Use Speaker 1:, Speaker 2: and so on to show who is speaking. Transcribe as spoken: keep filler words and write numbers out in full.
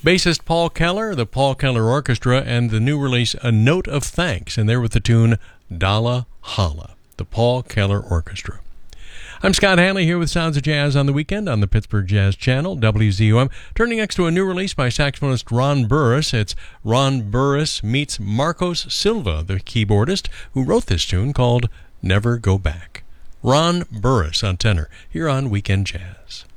Speaker 1: Bassist Paul Keller, the Paul Keller Orchestra, and the new release A Note of Thanks, and they're with the tune Dalla Holla, the Paul Keller Orchestra. I'm Scott Hanley here with Sounds of Jazz on the Weekend on the Pittsburgh Jazz Channel, W Z U M. Turning next to a new release by saxophonist Ron Burris. It's Ron Burris meets Marcos Silva, the keyboardist, who wrote this tune called Never Go Back. Ron Burris on tenor, here on Weekend Jazz.